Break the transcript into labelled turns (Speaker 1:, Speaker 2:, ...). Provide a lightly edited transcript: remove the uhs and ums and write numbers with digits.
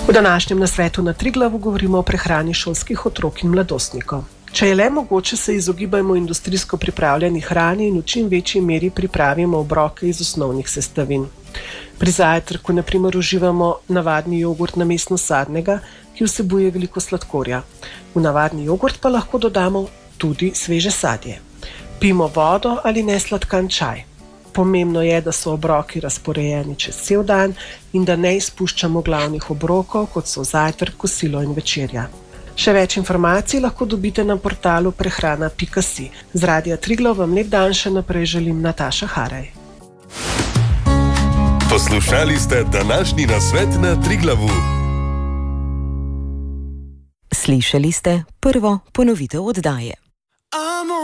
Speaker 1: V današnjem nasvetu na Triglavu govorimo o prehrani šolskih otrok in mladostnikov. Če je le mogoče, se izogibajmo industrijsko pripravljeni hrani in v čim večji meri pripravimo obroke iz osnovnih sestavin. Pri zajtrku na primer uživamo navadni jogurt namesto sadnega, ki vsebuje veliko sladkorja. V navadni jogurt pa lahko dodamo tudi sveže sadje. Pijmo vodo ali nesladkan čaj. Pomembno je, da so obroki razporejeni čez cel dan in da ne izpuščamo glavnih obrokov, kot so zajtrk, kosilo in večerja. Še več informacij lahko dobite na portalu prehrana.si. Z Radia Triglav vam lep dan še naprej želim Nataša Haraj.
Speaker 2: Poslušali ste današnji nasvet na Triglavu.
Speaker 3: Slišali ste prvo ponovitev oddaje.